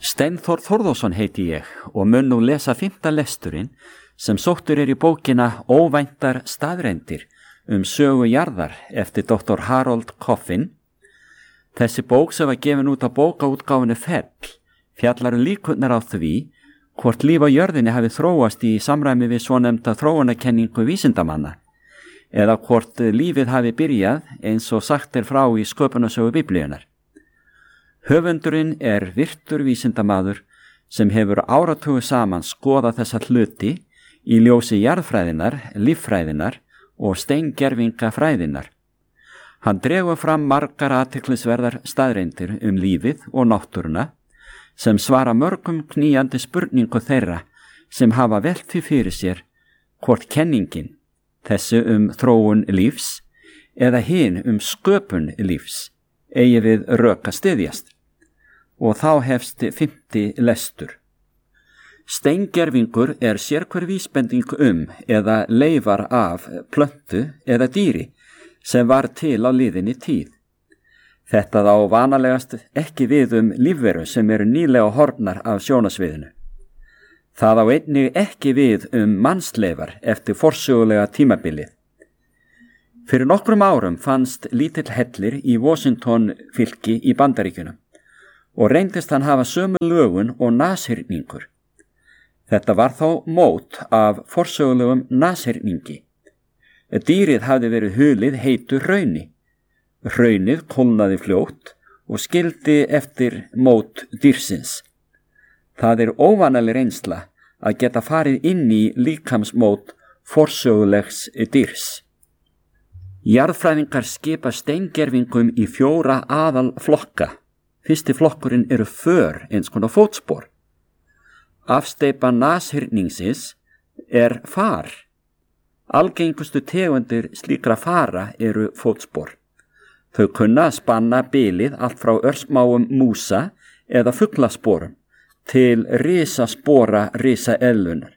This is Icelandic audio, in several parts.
Steinþór Þórðarsson heiti ég og mun nú lesa 5. lesturinn sem sóttur í bókina Óvæntar staðreyndir sögu jarðar eftir Dr. Harold Coffin. Þessi bók sem var gefin út á bókaútgáfunni Fell fjallar líkurnar á því hvort líf á jörðinni hafi þróast í samræmi við svonefnda þróunarkenningu vísindamanna eða hvort lífið hafi byrjað eins og sagt frá í sköpunarsögu Biblíunnar. Höfundurinn virtur vísindamaður sem hefur áratugu saman skoðað þessa hluti í ljósi jarðfræðinar, líffræðinar og steingervingafræðinar. Hann dregur fram margar athyglisverðar staðreyndir lífið og náttúruna sem svara mörgum knýjandi spurningu þeirra sem hafa velt því fyrir sér hvort kenningin, þessi þróun lífs eða hin sköpun lífs, eigi við rök að styðjast. Og þá hefst 5. lestur. Steingervingur sérhver vísbending eða leifar af plöntu eða dýri sem var til á liðinni tíð. Þetta á vanalegast ekki við lífveru sem eru nýlega horfnar af sjónasviðinu. Það á einnig ekki við mannsleifar eftir forsögulega tímabilið. Fyrir nokkrum árum fannst lítill hellir í Washington fylki í Bandaríkjunum og reyndist hann hafa sömu lögun og nashyrningur. Þetta var þó mót af forsögulegum nashyrningi. Dýrið hafði verið hulið heitu hrauni. Hraunið kólnaði fljótt og skildi eftir mót dýrsins. Það óvanaleg reynsla að geta farið inn í líkamsmót forsögulegs dýrs. Jarðfræðingar skipa steingervingum í 4 aðalflokka. Fyrsti flokkurinn för eins konar fótspor. Afsteypa nashyrningsins far. Algengustu tegundir slíkra fara fótspor. Þau kunna að spanna bilið allt frá örsmáum músa eða fuglasporum til risaspora risaeðlunar.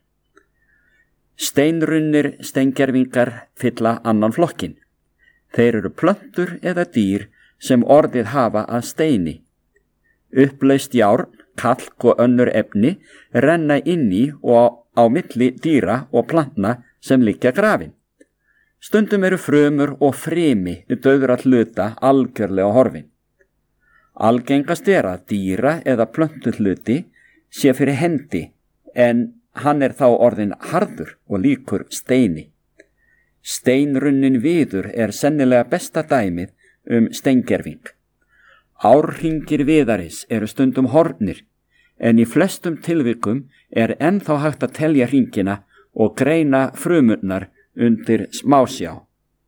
Steinrunnir steingervingar fylla annan flokkin. Þeir plöntur eða dýr sem orðið hafa að steini. Upplaust járn, kalk og önnur efni renna inn í og á milli dýra og plantna sem liggja grafin. Stundum frumur og frimi dauðra hluta algjörlega horfin. Algengast að dýra eða plöntu hluti sé fyrir hendi en hann þá orðinn harður og líkur steini. Steinrunnin viður sennilega besta dæmið steingerving. Árhringir viðaris stundum horfnir, en í flestum tilvikum ennþá hægt að telja hringina og greina frumurnar undir smásjá.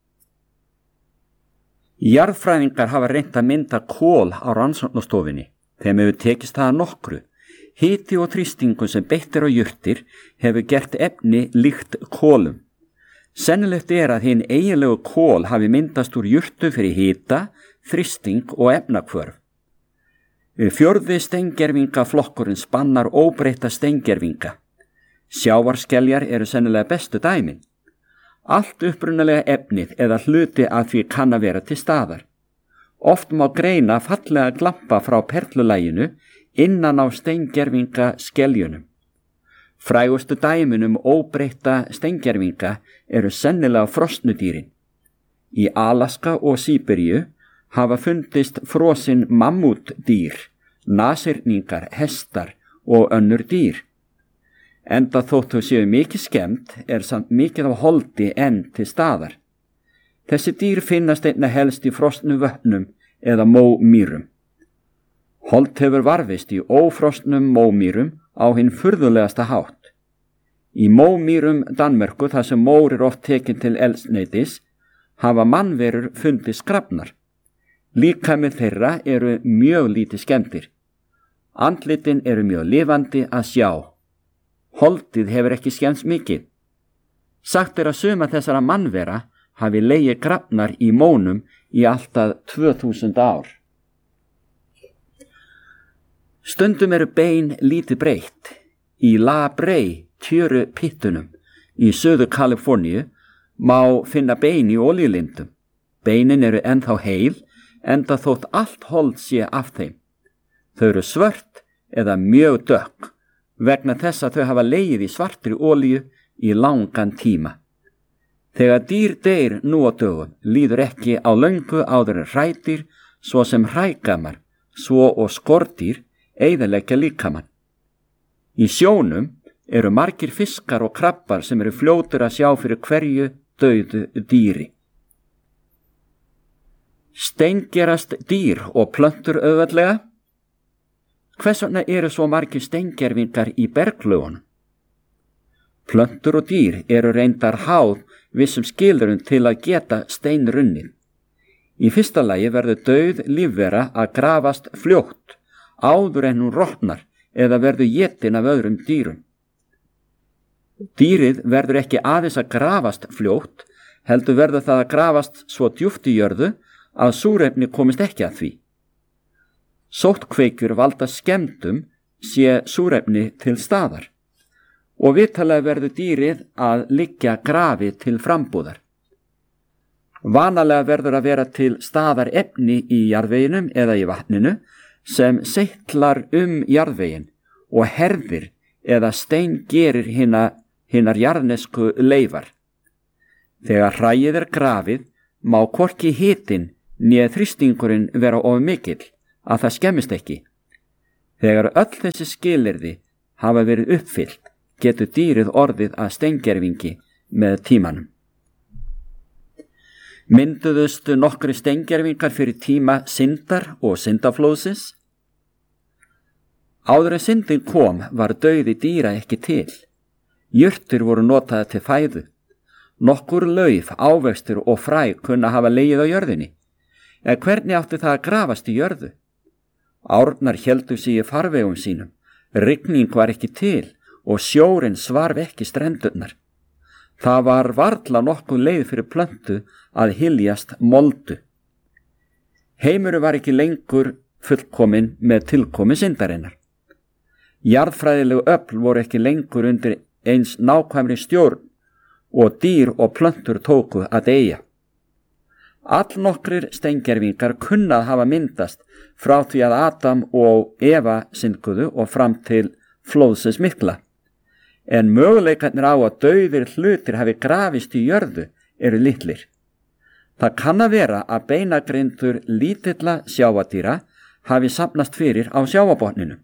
Jarðfræðingar hafa reynt að mynda kol á rannsóknastofunni. Þeim hefur tekist það nokkru. Hiti og þrýstingur sem beitt á jurtir hefur gert efni líkt kolum. Sennilegt að hinn eiginlegu kol hafi myndast úr jurtu fyrir hita, þrýsting og efnahvörf. 4. steingervingaflokkurinn spannar óbreytta steingervinga. Sjávarskeljar sennilega bestu dæmin. Allt upprunalega efnið eða hluti að því kann að vera til staðar. Oft má greina fallega glampa frá perlulæginu innan á steingervingaskeljunum. Frægustu dæmin óbreytta steingervinga sennilega frosnudýrin. Í Alaska og Síberíu hafa fundist frosin mammútdýr, nashyrningar, hestar og önnur dýr. Enda þótt þau séu mikið skemmt samt mikið af holdi enn til staðar. Þessi dýr finnast einna helst í frosnum vötnum eða mómýrum. Hold hefur varfist í ófrosnum mómýrum á hinn furðulegasta hátt. Í mómýrum Danmörku þar sem mór oft tekin til eldsneytis hafa mannverur fundið skrafnar. Líkamir þeirra mjög lítið skemmtir. Andlitin mjög lifandi að sjá. Holdið hefur ekki skemmst mikið. Sagt að suma þessara mannvera hafi legið grafnar í mónum í alltaf 2000 ár. Stundum bein lítið breytt. Í La Brea tjörupittunum í Suður Kaliforníu má finna bein í olíulindum. Beinin ennþá heil, enda þótt allt hold sé af þeim. Þau svört eða mjög dökk vegna þess að þau hafa legið í svartri olíu í langan tíma. Þegar dýr deyr nú á dögum líður ekki á löngu áður en hrædýr svo sem hrægamar, svo og skordýr eyðileggja líkamann. Í sjónum eru margir fiskar og krabbar sem eru fljótur að sjá fyrir hverju dauðu dýri. Steingerast dýr og plöntur auðveldlega? Hvers vegna eru svo margir steingervingar í berglögunum? Plöntur og dýr eru reyndar háð vissum skilyrðum til að geta steinrunnið. Í fyrsta lagi verður dauð lífvera að grafast fljótt áður en hún rotnar eða verður étin af öðrum dýrum. Dýrið verður ekki aðeins að grafast fljótt, heldur verður það að grafast svo djúpt í jörðu að súrefni komist ekki að því. Sóttkveikjur valda skemmdum sé súrefni til staðar og vitanlega verður dýrið að liggja grafið til frambúðar. Vanalega verður að vera til staðar efni í jarðveginum eða í vatninu sem seytlar jarðvegin og herðir eða steingerir hinar jarðnesku leifar. Þegar hræið er grafið má hvorki hitinn né þrýstingurinn vera of mikill að það skemmist ekki. Þegar öll þessi skilyrði hafa verið uppfyllt getur dýrið orðið að steingervingi með tímanum. Mynduðust nokkri steingervingar fyrir tíma syndar og syndaflóðsins? Áður en syndin kom var dauði dýra ekki til. Jurtir voru notaðar til fæðu. Nokkur lauf, ávextir og fræ kunna hafa legið á jörðinni. En hvernig átti það að grafast í jörðu? Árnar héldu sig í farvegum sínum. Rigning var ekki til og sjórinn svarf ekki strendurnar. Það var varla nokkuð leið fyrir plöntu að hyljast moldu. Heimurinn var ekki lengur fullkominn með tilkomi syndarinnar. Jarðfræðilegu öfl voru ekki lengur undir eins nákvæmri stjórn og dýr og plöntur tóku að deyja. Allnokkrir steingervingar kunna að hafa myndast frá því að Adam og Eva synduðu og fram til flóðsins mikla. En möguleikarnir á að dauðir hlutir hafi grafist í jörðu eru litlir. Það kann að vera að beinagrindur lítilla sjávardýra hafi safnast fyrir á sjávarbotninum.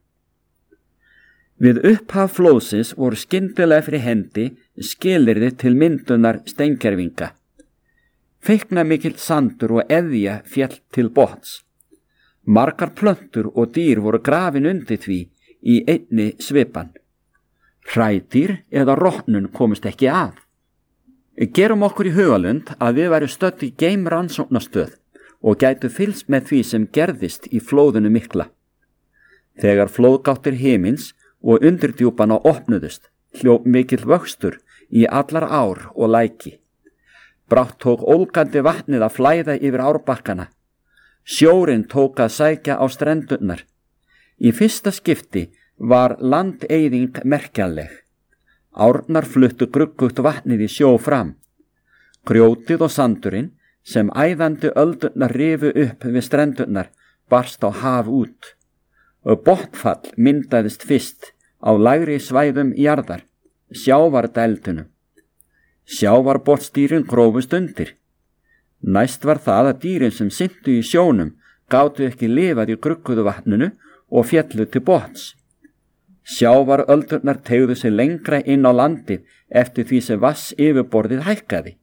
Við upphaf flóðsins voru skyndilega fyrir hendi skilyrði til myndunar steingervinga. Feiknamikill sandur og eðja féll til botns. Margar plöntur og dýr voru grafin undir því í einni svipan. Hrædýr eða rotnun komist ekki að. Gerum okkur í hugalund að við værum stödd í geimrannsóknastöð og gætu fylgst með því sem gerðist í flóðinu mikla. Þegar flóðgáttir himins og undirdjúpana opnuðust, hljóp mikill vöxtur í allar ár og læki. Brátt tók ólgandi vatnið að flæða yfir árbakkana. Sjórinn tók að sækja á strendurnar. Í fyrsta skipti var landeyðing merkjanleg. Árnar fluttu gruggugt vatnið í sjó fram. Grjótið og sandurinn sem æðandi öldurnar rifu upp við strendurnar barst á haf út. Botnfall myndaðist fyrst á lægri svæðum jarðar, sjávardældunum. Sjávarbotnsdýrin grófust undir. Næst var það að dýrin sem syntu í sjónum gátu ekki lifað í grugguðu vatninu og féllu til botns. Sjávaröldurnar teygðu sig lengra inn á landið eftir því sem vass yfirborðið hækkaði.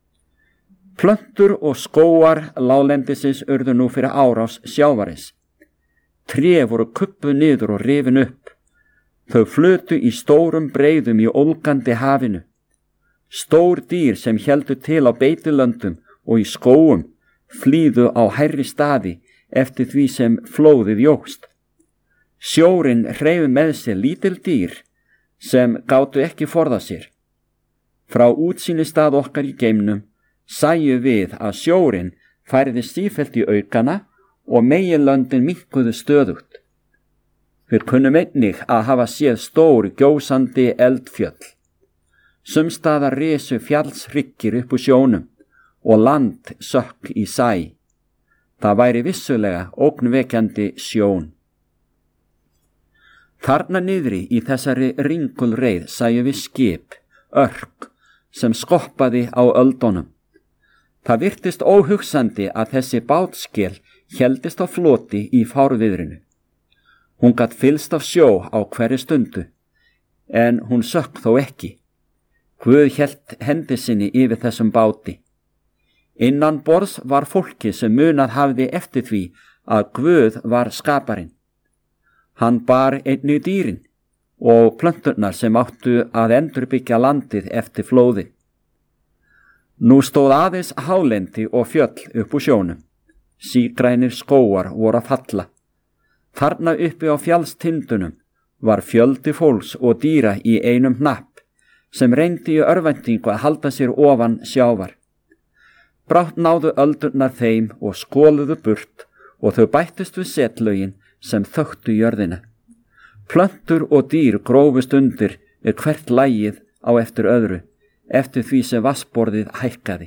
Plöntur og skógar láglendisins urðu nú fyrir árás sjávarins. Tré voru kuppuð niður og rifin upp. Þau flutu í stórum breiðum í ólgandi hafinu. Stór dýr sem héldu til á beitilöndum og í skógum flýðu á hærri staði eftir því sem flóðið jókst. Sjórinn hreyfi með sér lítil dýr sem gátu ekki forðað sér. Frá útsýnistað okkar í geimnum sæju við að sjórinn færði sífellt í aukana og meginlöndin minnkuðu stöðugt. Við kunnum einnig að hafa séð stór gjósandi eldfjöll. Sumstaðar risu fjallshryggir upp úr sjónum og land sökk í sæ. Það væri vissulega ógnvekjandi sjón. Þarna niðri í þessari ringulreið sæjum við skip, örk, sem skoppaði á öldunum. Það virtist óhugsandi að þessi bátskel héldist á floti í fárviðrinu. Hún gat fylst af sjó á hverri stundu, en hún sökk þó ekki. Guð hélt hendi sinni yfir þessum báti. Innan borðs var fólki sem munað hafði eftir því að Guð var skaparinn. Hann bar einnig dýrin og plönturnar sem áttu að endurbyggja landið eftir flóði. Nú stóð aðeins hálendi og fjöll upp úr sjónum. Sígrænir skógar voru að falla. Þarna uppi á fjallstindunum var fjöldi fólks og dýra í einum hnapp sem reyndi í örvæntingu að halda sér ofan sjávar. Brátt náðu öldurnar þeim og skoluðu burt og þau bættust við setlögin sem þöktu jörðina. Plöntur og dýr grófust undir hvert lagið á eftir öðru, eftir því sem vatnsborðið hækkaði.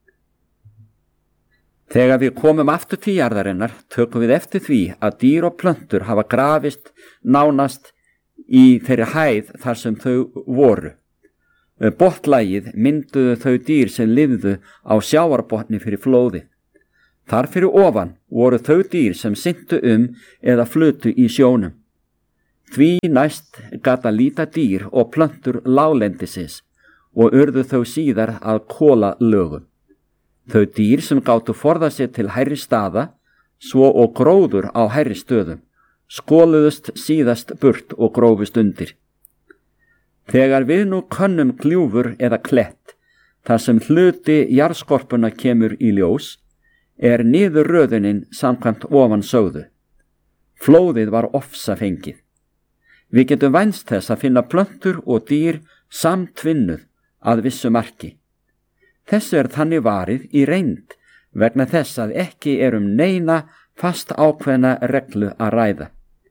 Þegar við komum aftur til jarðarinnar tökum við eftir því að dýr og plöntur hafa grafist nánast í þeirri hæð þar sem þau voru. Botnlagið mynduðu þau dýr sem lifðu á sjávarbotni fyrir flóði. Þar fyrir ofan voru þau dýr sem syntu eða flutu í sjónum. Því næst gat að líta dýr og plöntur láglendisins og urðu þau síðar að kolalögum. Þau dýr sem gátu forða sér til hærri staða, svo og gróður á hærri stöðum, skoluðust síðast burt og grófust undir. Þegar við nú könnum gljúfur eða klett, þar sem hluti jarðskorpuna kemur í ljós, niðurröðunin samkvæmt ofan sögðu. Flóðið var ofsafengið. Við getum vænst þess að finna plöntur og dýr samtvinnuð að vissu marki. Þessu þannig varið í reynd vegna þess að ekki neina fast ákveðna reglu að ræða.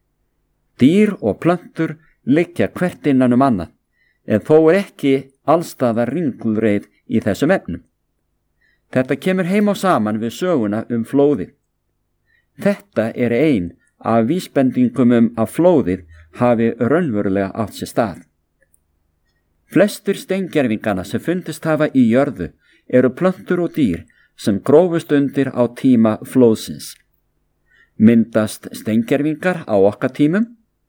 Dýr og plöntur liggja hvert innan annað, en þó ekki allstaðar ringulreið í þessum efnum. Þetta kemur heim á saman við söguna flóðið. Þetta ein af vísbendingum að flóðið hafi raunverulega átt sér stað. Flestir steingervingana sem fundist hafa í jörðu eru plöntur og dýr sem grófust undir á tíma flóðsins. Myndast steingervingar á okkar tímum?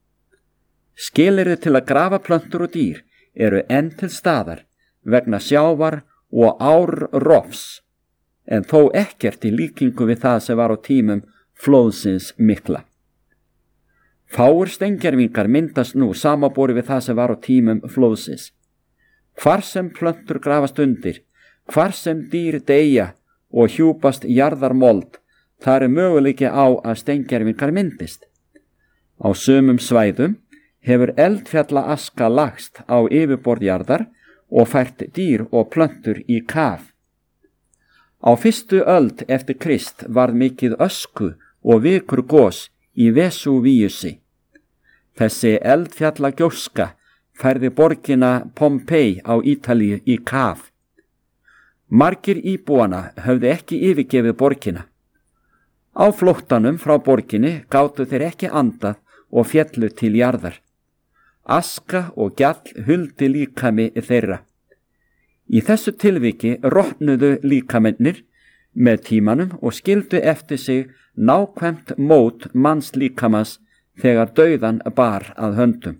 Skilyrði til að grafa plöntur og dýr eru enn til staðar vegna sjávar og árrofs, en þó ekkert í líkingu við það sem var á tímum flóðsins mikla. Fáir steingervingar myndast nú samanborið við það sem var á tímum flóðsins. Hvar sem plöntur grafast undir, hvar sem dýr deyja og hjúpast jarðarmold, þar möguleiki á að steingervingar myndist. Á sumum svæðum hefur eldfjallaaska lagst á yfirborð jarðar og fært dýr og plöntur í kaf. Á fyrstu öld eftir Krist varð mikið ösku og vikurgos í Vesúvíusi. Þessi eldfjallagjóska færði borgina Pompei á Ítalíu í kaf. Margir íbúana höfðu ekki yfirgefið borgina. Á flóttanum frá borginni gátu þeir ekki andað og féllu til jarðar. Aska og gjall huldi líkami þeirra. Í þessu tilviki rotnuðu líkamennir með tímanum og skildu eftir sig nákvæmt mót mannslíkamans þegar dauðan bar að höndum.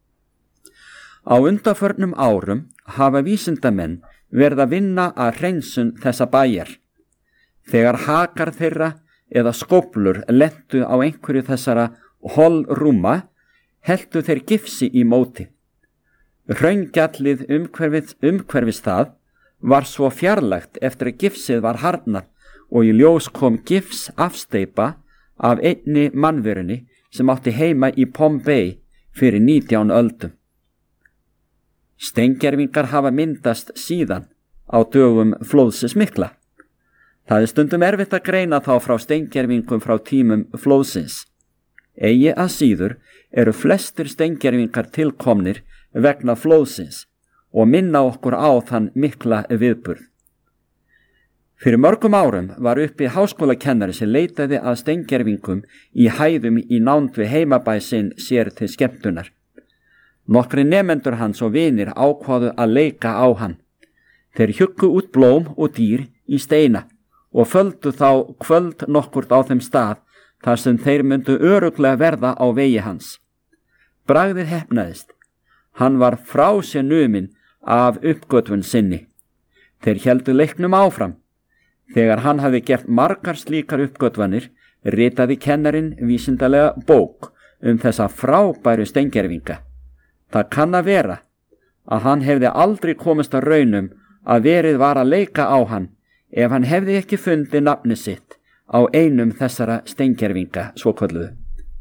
Á undanförnum árum hafa vísindamenn verið að vinna að hreinsun þessa bæjar. Þegar hakar þeirra eða skóflur lentu á einhverju þessara holrúma, heldu þeir gifsi í móti. Hraungjallið umhverfis það var svo fjarlægt eftir að gifsið var harðnað og í ljós kom gifs afsteypa af einni mannverunni sem átti heima í Pompei fyrir 19 öldum. Steingervingar hafa myndast síðan á dögum flóðsins mikla. Það stundum erfitt að greina þá frá steingervingum frá tímum flóðsins. Eigi að síður eru flestir steingervingar tilkomnir vegna flóðsins og minna okkur á þann mikla viðburð. Fyrir mörgum árum var uppi háskólakennari sem leitaði að steingervingum í hæðum í nánd við heimabæ sinn sér til skemmtunar. Nokkri nemendur hans og vinir ákváðu að leika á hann. Þeir hjuggu út blóm og dýr í steina og földu þá kvöld nokkurt á þeim stað þar sem þeir myndu örugglega verða á vegi hans. Bragðið heppnaðist. Hann var frá sér numinn af uppgötvun sinni. Þeir héldu leiknum áfram. Þegar hann hafði gert margar slíkar uppgötvanir, ritaði kennarinn vísindalega bók þessa frábæru steingervinga. Það kann að vera að hann hefði aldrei komist að raunum að verið var að leika á hann ef hann hefði ekki fundið nafni sitt á einum þessara steingervinga svokölluðu.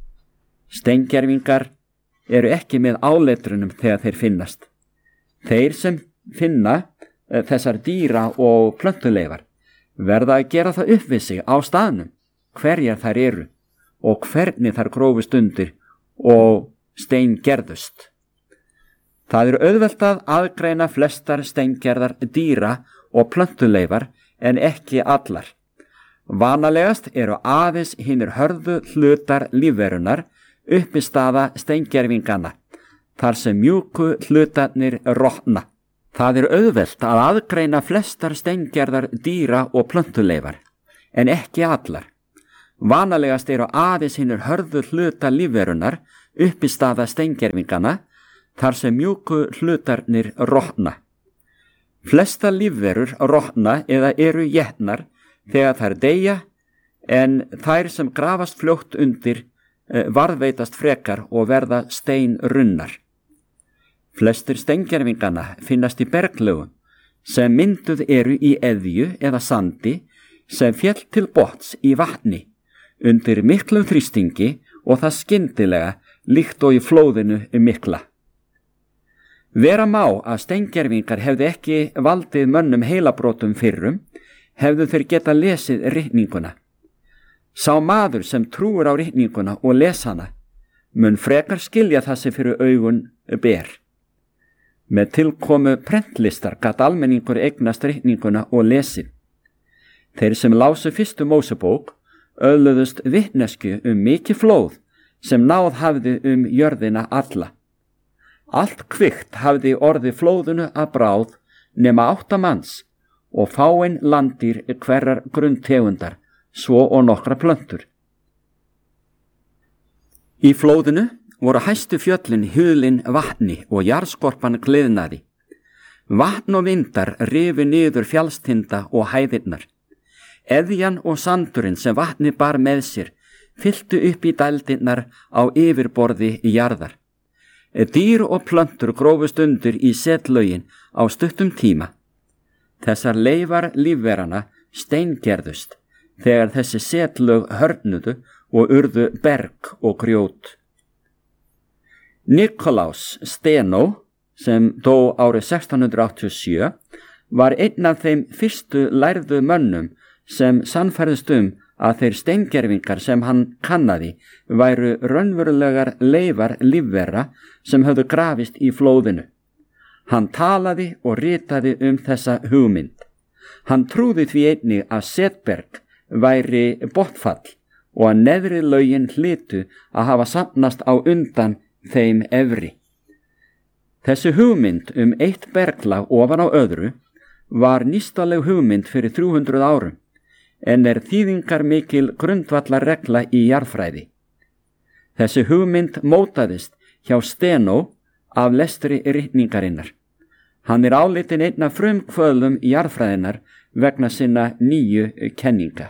Steingervingar eru ekki með áletrunum þegar þeir finnast. Þeir sem finna þessar dýra og plöntuleifar verða að gera það upp við sig á staðnum hverjar þær eru og hvernig þær grófust undir og steingerðust. Það er auðvelt að aðgreina flestar steingerðar dýra og plöntuleifar en ekki allar. Vanalegast eru aðeins hinir hörðu hlutar lífverunar uppistaða steingervingana, þar sem mjúku hlutarnir rotna. Það er auðvelt að aðgreina flestar steingerðar dýra og plöntuleifar, en ekki allar. Vanalegast eru aðeins hinir hörðu hluta lífverunar uppistaða steingervingana, þar sem mjúku hlutarnir rotna. Flesta lífverur rotna eða eru étnar þegar þær deyja, en þær sem grafast fljótt undir varðveitast frekar og verða steinrunnar. Flestir steingervingana finnast í berglögum sem mynduð eru í eðju eða sandi sem féll til botns í vatni undir miklum þrýstingi og það skyndilega líkt og í flóðinu mikla. Vera má að steingervingar hefðu ekki valdið mönnum heilabrotum fyrrum, hefðu þeir geta lesið ritninguna. Sá maður sem trúir á ritninguna og les hana mun frekar skilja það sem fyrir augun ber. Með tilkomu prentlistar gat almenningur eignast ritninguna og lesið. Þeir sem lásu fyrstu Mósebók öðluðust vitnesku mikið flóð sem náð hafði jörðina alla. Allt kvikt hafði orðið flóðunu að bráð nema 8 manns og fáein landýr hverrar grunntegundar, svo og nokkra plöntur. Í flóðinu voru hæstu fjöllin hulin vatni og jarðskorpan gliðnaði. Vatn og vindar rifu niður fjallstinda og hæðirnar. Eðjan og sandurinn sem vatni bar með sér fylltu upp í dældirnar á yfirborði jarðar. Dýr og plöntur grófust undir í setlögin á stuttum tíma. Þessar leifar lífverana steingerðust þegar þessi setlög hörnuðu og urðu berg og grjót. Nikolaus Steno, sem dó árið 1687, var einn af þeim fyrstu lærðu mönnum sem sannfærðust að þeir steingervingar sem hann kannaði væru raunverulegar leifar lífvera sem höfðu grafist í flóðinu. Hann talaði og ritaði þessa hugmynd. Hann trúði því einnig að setberg væri botnfall og að neðri lögin hlytu að hafa safnast á undan þeim efri. Þessi hugmynd eitt berglag ofan á öðru var nýstaleg hugmynd fyrir 300 árum, en þýðingar mikil grundvallarregla í jarðfræði. Þessi hugmynd mótaðist hjá Steno af lestri ritningarinnar. Hann álitinn einn af frumkvöðlum jarðfræðinnar vegna sinna nýju kenninga.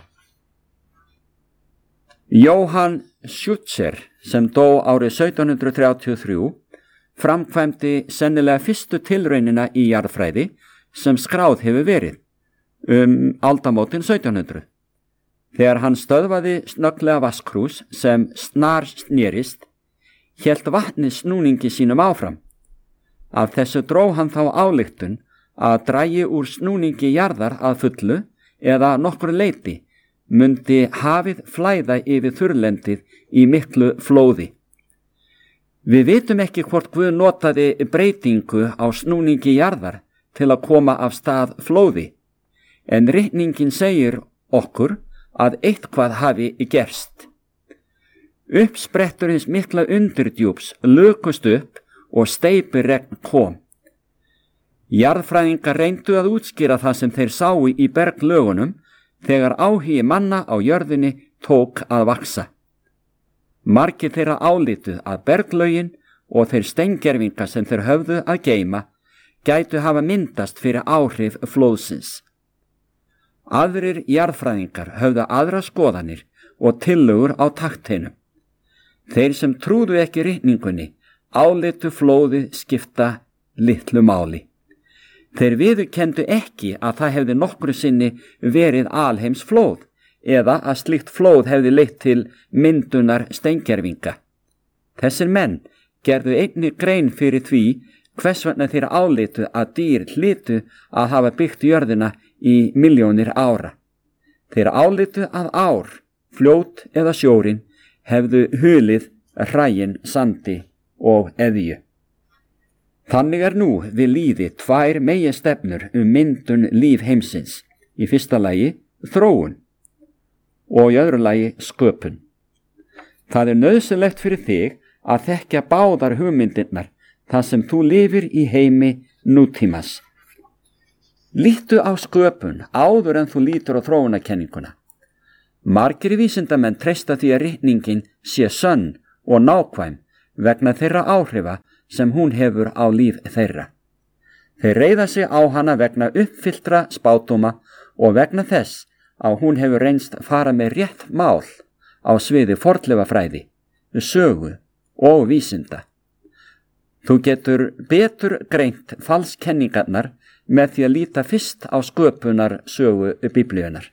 Johann Schutzer, sem dó árið 1733, framkvæmdi sennilega fyrstu tilraunina í jarðfræði sem skráð hefur verið, aldamótin 1700. Þegar hann stöðvaði snögglega vatnskrús sem snar snerist, hélt vatnið snúningi sínum áfram. Af þessu dró hann þá ályktun að dragi úr snúningi jarðar að fullu eða nokkru leyti mundi hafið flæða yfir þurrlendið í miklu flóði. Við vitum ekki hvort Guð notaði breytingu á snúningi jarðar til að koma af stað flóði, en ritningin segir okkur að eitthvað hafi gerst. Uppsprettur hins mikla undirdjúps lukust upp og steypiregn kom. Jarðfræðingar reyndu að útskýra það sem þeir sáu í berglögunum þegar áhugi manna á jörðinni tók að vaksa. Margir þeirra álituð að berglögin og þeir steingervingar sem þeir höfðu að geyma gætu hafa myndast fyrir áhrif flóðsins. Aðrir jarðfræðingar höfðu aðra skoðanir og tillögur á takteinum. Þeir sem trúðu ekki ritningunni álitu flóðið skipta litlu máli. Þeir viðurkenndu ekki að það hefði nokkru sinni verið alheims flóð eða að slíkt flóð hefði leitt til myndunar steingervinga. Þessir menn gerðu einnig grein fyrir því hvers vegna þeir álitu að dýr hlytu að hafa byggt jörðina í milljónir ára. Þeir álitu að ár, fljót eða sjórin hefðu hulið hræin, sandi og eðju. Þannig nú við lýði tvær meginstefnur myndun líf heimsins. Í fyrsta lagi þróun og í öðru lagi sköpun. Það nauðsynlegt fyrir þig að þekkja báðar hugmyndirnar þar sem þú lifir í heimi nútímas. Lítu á sköpun áður en þú lítur á þróunarkenninguna. Margir vísindamenn treysta því að ritningin sé sönn og nákvæm vegna þeirra áhrifa sem hún hefur á líf þeirra. Þeir reiða sig á hana vegna uppfylltra spádóma og vegna þess að hún hefur reynst fara með rétt mál á sviði fornleifafræði, sögu og vísinda. Þú getur betur greint falskenningarnar með því að líta fyrst á sköpunar sögu Biblíunnar.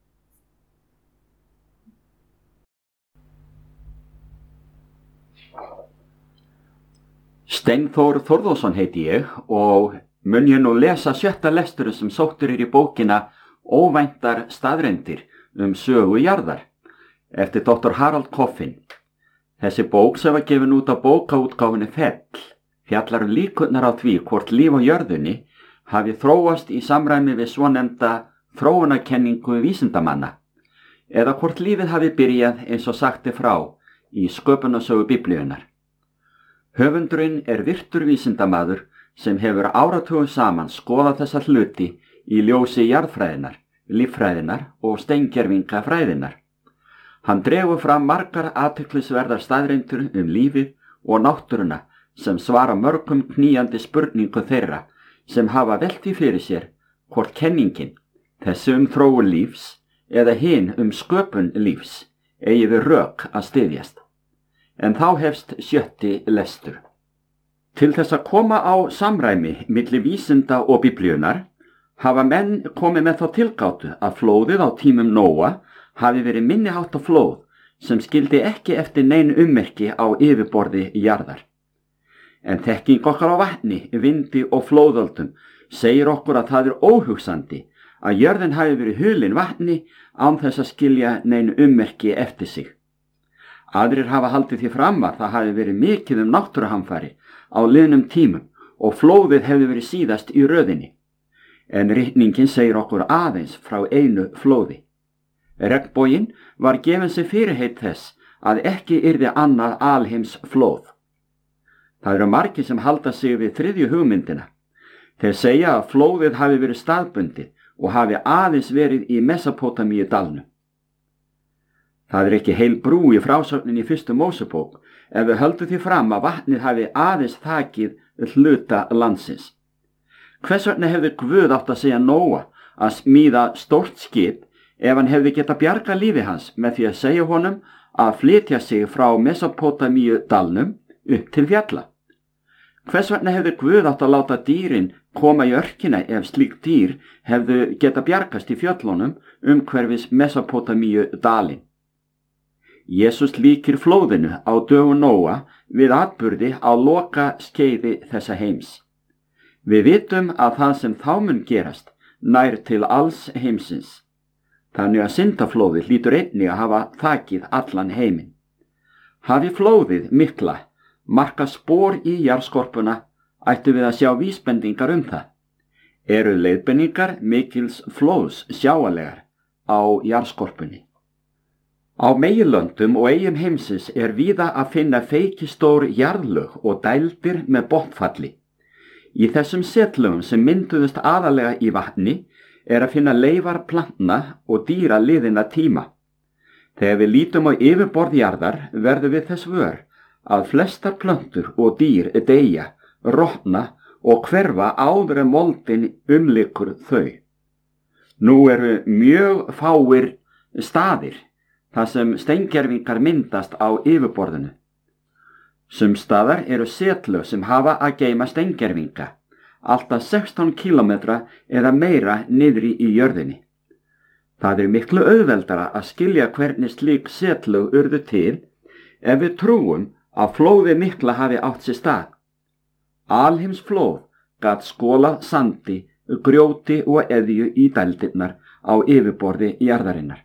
Steinþór Þórðarsson heiti ég og mun ég nú lesa 7. lesturinn sem sóttur í bókina Óvæntar staðreyndir sögu jarðar eftir Dr. Harald Coffin. Þessi bók sem var gefin út á bókaútgáfunni Fell fjallar líkurnar á því hvort líf á jörðunni hafi þróast í samræmi við svonefnda þróunarkenningu vísindamanna eða hvort lífið hafi byrjað eins og sagt frá í sköpunarsögu Biblíunnar. Höfundurinn virtur vísindamaður sem hefur áratugum saman skoðað þessa hluti í ljósi jarðfræðinar, líffræðinar og steingervingafræðinar. Hann dregur fram margar athyglisverðar staðreyndir lífið og náttúruna sem svara mörgum knýjandi spurningu þeirra sem hafa velt því fyrir sér hvort kenningin, þessi þróun lífs eða hin sköpun lífs, eigi við rök að styðjast. En þá hefst 7. lestur. Til þess að koma á samræmi milli vísinda og Biblíunnar hafa menn komið með þá tilgátu að flóðið á tímum Nóa hafi verið minniháttar flóð sem skildi ekki eftir nein ummerki á yfirborði jarðar. En þekking okkar á vatni, vindi og flóðöldum segir okkur að það óhugsandi að jörðin hafi verið hulin vatni án þess að skilja nein ummerki eftir sig. Aðrir hafa haldið því fram að það hafi verið mikið náttúruhamfari á liðnum tímum og flóðið hefði verið síðast í röðinni. En ritningin segir okkur aðeins frá einu flóði. Regnboginn var gefin sig fyrirheit þess að ekki yrði annað alheims flóð. Það margir sem halda sig við 3. hugmyndina. Þeir segja að flóðið hafi verið staðbundið og hafi aðeins verið í Mesópótamíu dalnum. Það ekki heil brú í frásögnin í 1. Mósebók ef við höldum því fram að vatnið hafi aðeins þakið hluta landsins. Hvers vegna hefði Guð átt að segja Nóa að smíða stórt skip ef hann hefði getað bjargað lífi hans með því að segja honum að flytja sig frá Mesópótamíu dalnum upp til fjalla? Hvers vegna hefði Guð átt að láta dýrin koma í örkina ef slík dýr hefðu getað bjargast í fjöllunum umhverfis Mesópótamíu dalinn? Jesús líkir flóðinu á dögum Nóa við atburði á loka skeiði þessa heims. Við vitum að það sem þá mun gerast nær til alls heimsins. Þannig að syndaflóðið hlýtur einnig að hafa þakið allan heiminn. Hafi flóðið mikla marka spor í jarðskorpuna ættu við að sjá vísbendingar það. eru leiðbeiningar mikils flóðs sjáanlegar á jarðskorpunni. Á meginlöndum og eyjum heimsins víða að finna feikistór jarðlög og dældir með botnfalli. Í þessum setlögum sem mynduðust aðalega í vatni að finna leifar plantna og dýra liðinna tíma. Þegar við lítum á yfirborð jarðar verðum við þess vör að flestar plöntur og dýr deyja, rotna og hverfa áður en moldin umlykur þau. Nú eru mjög fáir staðir þar sem steingervingar myndast á yfirborðinu. Sums staðar eru setlög sem hafa að geyma steingervinga, alltaf 16 kilometra eða meira niðri í jörðinni. Það miklu auðveldara að skilja hvernig slík setlög urðu til ef við trúum að flóðið mikla hafi átt sér stað. Alheimsflóð gat skolað sandi, grjóti og eðju í dældirnar á yfirborði jarðarinnar.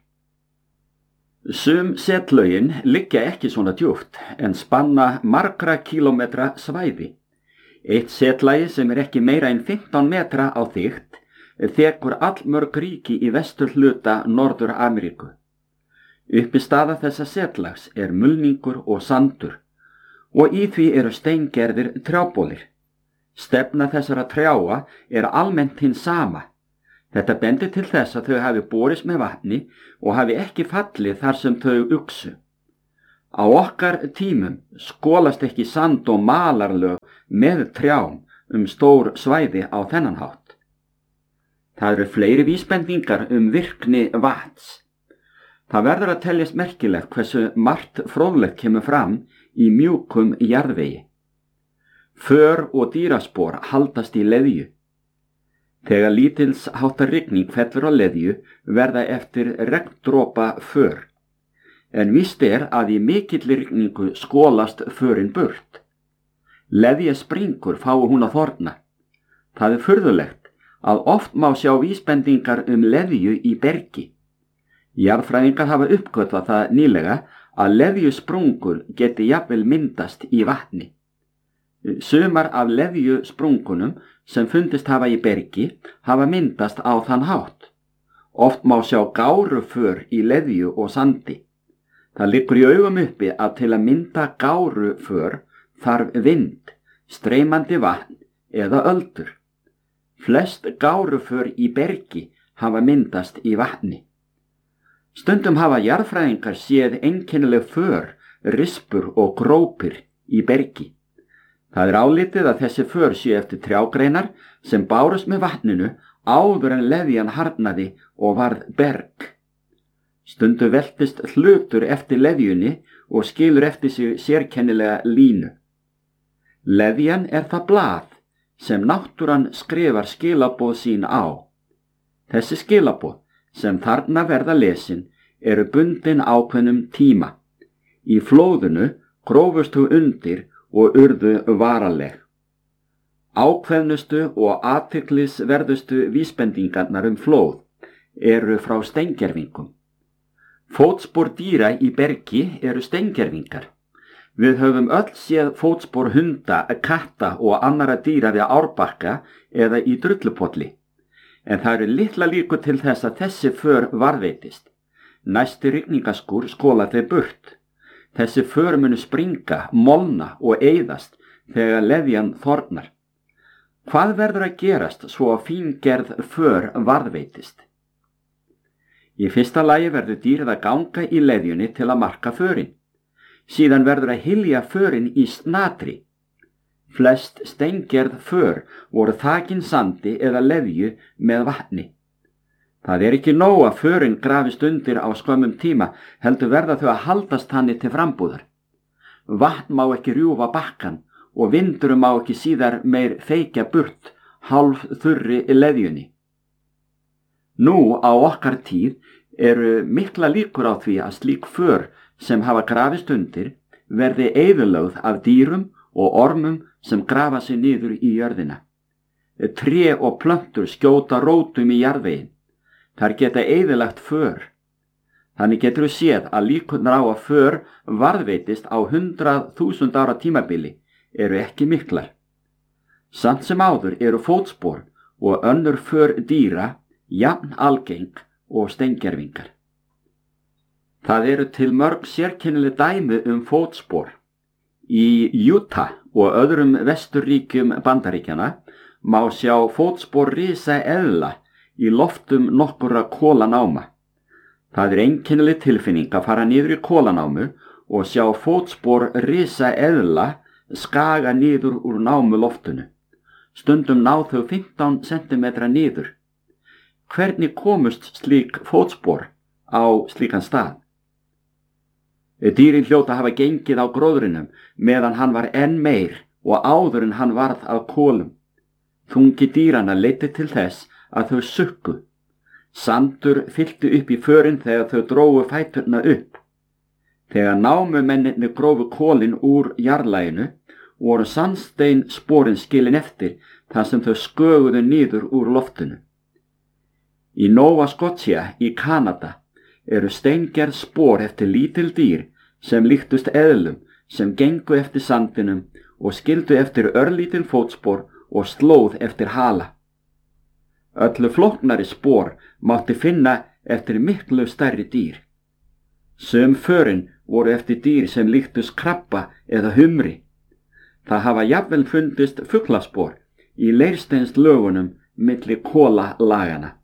Sum setlögin liggja ekki svona djúpt en spanna margra kílómetra svæði. Eitt setlagi sem ekki meira en 15 metra á þykkt þekur allmörg ríki í vesturhluta Norður-Ameríku. Uppistaða þessa setlags mulningur og sandur og í því eru steingerðir trjábólir. Stefna þessara trjáa almennt hin sama. Þetta bendir til þess að þau hafi borist með vatni og hafi ekki fallið þar sem þau uxu. Á okkar tímum skolast ekki sand og malarlög með trjám stór svæði á þennan hátt. Það eru fleiri vísbendingar virkni vatns. Það verður að teljast merkilegt hversu margt fróðlegt kemur fram í mjúkum jarðvegi. För og dýraspor haldast í leðju. Þegar lítils háttar rigning fellur á leðju verða eftir regndropa för. En víst að í mikilli rigningu skolast förin burt. Leðja springur fái hún að þorna. Það furðulegt að oft má sjá vísbendingar leðju í bergi. Jarðfræðingar hafa uppgötvað það nýlega að leðjusprungur geti jafnvel myndast í vatni. Sumar af leðjusprungunum sem fundist hafa í bergi hafa myndast á þann hátt. Oft má sjá gáruför í leðju og sandi. Það liggur í augum uppi að til að mynda gáruför þarf vind, streymandi vatn eða öldur. Flest gáruför í bergi hafa myndast í vatni. Stundum hafa jarðfræðingar séð einkennileg för, rispur og grópir í bergi. Það álitið að þessi för séu eftir trjágreinar sem bárust með vatninu áður en leðjan harðnaði og varð berg. Stundu veltist hlutur eftir leðjunni og skilur eftir sig sérkennilega línu. Leðjan það blað sem náttúran skrifar skilaboð sín á. Þessi skilaboð sem þarna verða lesin eru bundin ákveðnum tíma. Í flóðinu grófust þú undir og urðu varaleg. Ákveðnustu og athyglisverðustu vísbendingarnar flóð eru frá steingervingum. Fótspor dýra í bergi eru steingervingar. Við höfum öll séð fótspor hunda, katta og annara dýra við árbakka eða í drullupolli. En það eru litla líkur til þess að þessi för varðveitist. Næsti rigningaskúr skola þau burt. Þessi för munu springa, molna og eyðast þegar leðjan þornar. Hvað verður að gerast svo að fíngerð för varðveitist? Í fyrsta lagi verður dýrið að ganga í leðjunni til að marka förin. Síðan verður að hylja förin í snatri. Flest steingerð för voru þakin sandi eða leðju með vatni. Það ekki nóg að förin grafist undir á skömmum tíma, heldur verða þau að haldast þannig til frambúðar. Vatn má ekki rjúfa bakkan og vindurum má ekki síðar meir feikja burt hálf þurri leðjunni. Nú á okkar tíð eru mikla líkur á því að slík för sem hafa grafist undir verði eyðilögð af dýrum og ormum sem grafa sig niður í jörðina. Tré og plöntur skjóta rótum í jarðveginn. Þar geta eyðilagt för. Þannig getur við séð að líkurnar á að för varðveitist á 100.000 ára tímabili eru ekki miklar. Samt sem áður eru fótspor og önnur för dýra jafn algeng og steingervingar. Það eru til mörg sérkennileg dæmi fótspor. Í Utah og öðrum vesturríkjum Bandaríkjanna má sjá fótspor risaeðla í loftum nokkurra kolanáma. Það einkennileg tilfinning að fara niður í kolanámu og sjá fótspor risaeðla skaga niður úr námuloftinu. Stundum ná þau 15 cm niður. Hvernig komust slík fótspor á slíkan stað? Dýrin hljóta hafa gengið á gróðrinum meðan hann var enn meir og áður en hann varð af kolum. Þungi dýranna leiddi til þess að þau sukku. Sandur fyllti upp í förin þegar þau drógu fæturna upp. Þegar námumennirnir grófu kolin úr jarðlaginu voru sandstein sporin skilin eftir þar sem þau sköguðu niður úr loftinu. Í Nova Scotia í Kanada eru steingerð spor eftir lítil dýr sem líktust eðlum sem gengu eftir sandinum og skildu eftir örlítil fótspor og slóð eftir hala. Öllu flóknari spor mátti finna eftir miklu stærri dýr. Sum förin voru eftir dýr sem líktust krabba eða humri. Það hafa jafnvel fundist fuglaspor í leirsteinslögunum milli kolalagana.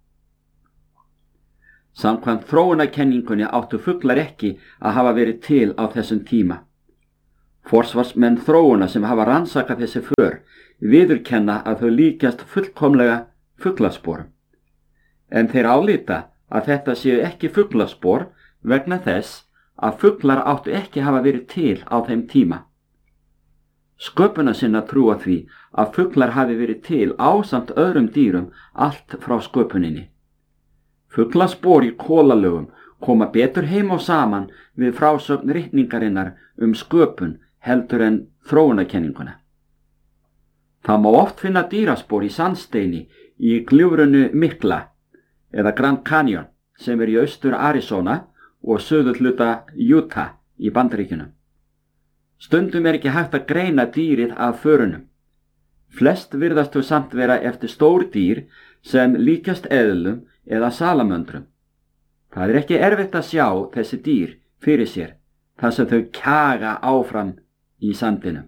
Samkvæmt þróunarkenningunni áttu fuglar ekki að hafa verið til á þessum tíma. Forsvarsmenn þróunar sem hafa rannsakað þessi för viðurkenna að þau líkjast fullkomlega fuglasporum. En þeir álíta að þetta séu ekki fuglaspor vegna þess að fuglar áttu ekki hafa verið til á þeim tíma. Sköpunarsinnar trúa því að fuglar hafi verið til ásamt öðrum dýrum allt frá sköpuninni. Fuglaspor í kolalögum koma betur heim og saman við frásögn ritningarinnar sköpun heldur en þróunarkenninguna. Það má oft finna dýraspor í sandsteini í gljúfrinu mikla eða Grand Canyon sem í austur Arizona og suðurhluta Utah í Bandaríkjunum. Stundum ekki hægt að greina dýrið af förunum. Flest virðast þau samt vera eftir stór dýr sem líkjast eðlum eða salamöndrum. Það ekki erfitt að sjá þessi dýr fyrir sér þar sem þau kjaga áfram í sandinum.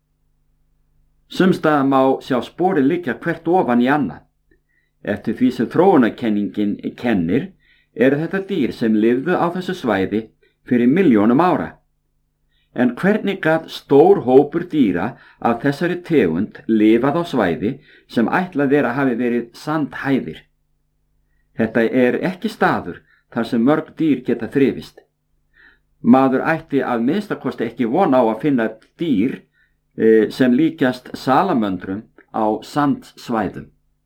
Sumstaðar má sjá sporið liggja hvert ofan í annað. Eftir því sem þróunarkenningin kennir þetta dýr sem lifðu á þessu svæði fyrir milljónum ára. En hvernig gat stór hópur dýra af þessari tegund lifað á svæði sem ætlað vera hafi verið sandhæðir? Þetta ekki staður þar sem mörg dýr geta þrifist. Maður ætti að minnstakosti ekki von á að finna dýr sem líkjast salamöndrum á sandsvæðum.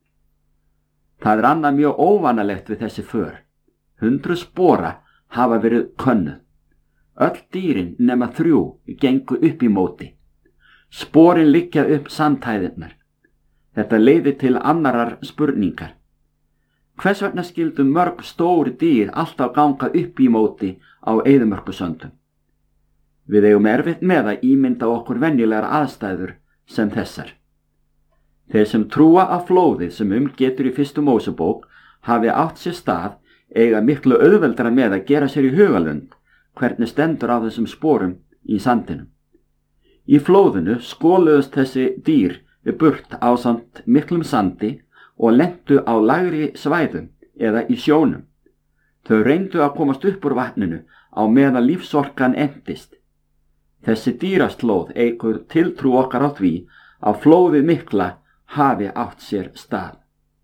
Það annað mjög óvanalegt við þessi för. 100 spora hafa verið könnuð. Öll dýrin nema 3 gengu upp í móti. Sporin liggja upp sandhæðirnar. Þetta leiðir til annarar spurningar. Hvers vegna skildu mörg stóri dýr alltaf ganga upp í móti á eyðimörkusöndum? Við eigum erfitt með að ímynda okkur venjulegar aðstæður sem þessar. Þeir sem trúa á flóðið sem getur í fyrstu Mósebók hafi átt sér stað eiga miklu auðveldara með að gera sér í hugalund hvernig stendur á þessum sporum í sandinum. Í flóðinu skoluðust þessi dýr burt ásamt miklum sandi og lentu á lægri svæðum eða í sjónum. Þau reyndu að komast upp úr vatninu á meðan lífsorkan endist. Þessi dýraslóð eykur tiltrú okkar á því að flóðið mikla hafi átt sér stað.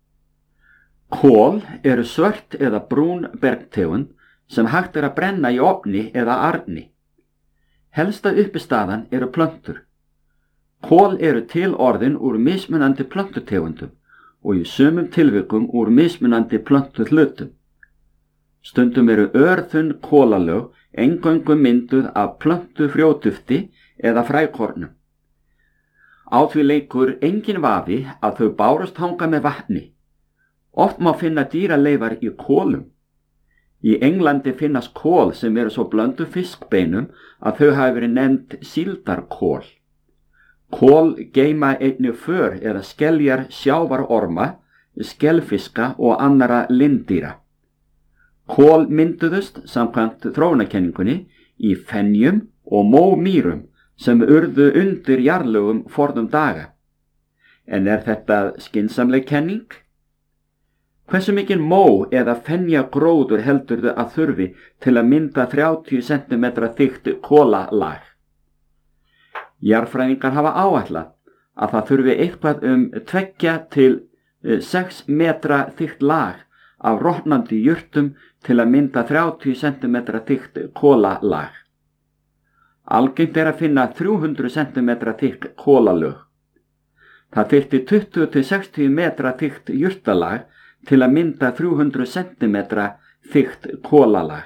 Kol eru svört eða brún bergtegund sem hægt að brenna í ofni eða arni. Helsta uppistaðan eru plöntur. Kol eru til orðin úr mismunandi plöntutegundum og í sumum tilvikum úr mismunandi plöntuhlutum. Stundum eru örþunn kolalög eingöngu mynduð af plöntufrjódufti eða frækornum. Á því leikur engin vafi að þau bárust þangað með vatni. Oft má finna dýraleifar í kolum. Í Englandi finnast kol sem eru svo blöndu fiskbeinum að þau hafi verið nefnd síldarkol. Kol geyma einnig för eða skeljar sjávarorma skelfiska og annara linddýra. Kol mynduðust samkvæmt þróunarkenningunni í fenjum og mómýrum sem urðu undir jarðlögum fornum daga. En þetta skynsamleg kenning? Hversu mikinn mó eða fenjagróður heldurðu að þurfi til að mynda 30 cm þykkt kolalag? Jarðfræðingar hafa áætlað að það þurfi eitthvað 2 til 6 metra þykkt lag af rotnandi jurtum til að mynda 30 cm þykkt kolalag. Algengt að finna 300 cm þykk kolalög. Það þyrfti 20 til 60 metra þykkt jurtalag til að mynda 300 cm þykkt kolalag.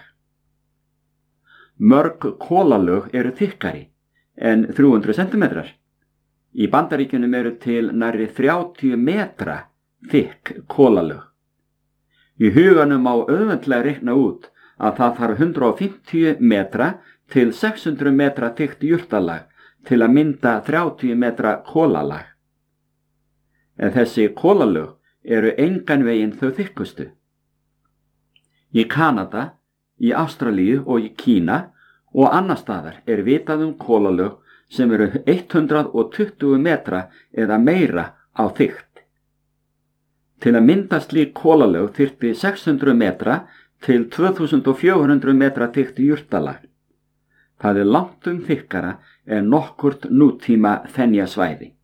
Mörg kolalög eru þykkari en 300 cm. Í Bandaríkjunum eru til nærri 30 metra þykk kolalög. Í huganum má auðveldlega reikna út að það þarf 150 metra til 600 metra þykkt jurtalag til að mynda 30 metra kolalag. En þessi kolalög eru engan veginn þau þykkustu. Í Kanada, í Ástralíu og í Kína og annar staðar vitað kolalög sem eru 120 metra eða meira á þykkt. Til að mynda slík kolalög þyrfti 600 metra til 2400 metra þykkt jurtalag. Það langt þykkara en nokkurt nútíma fenjasvæði.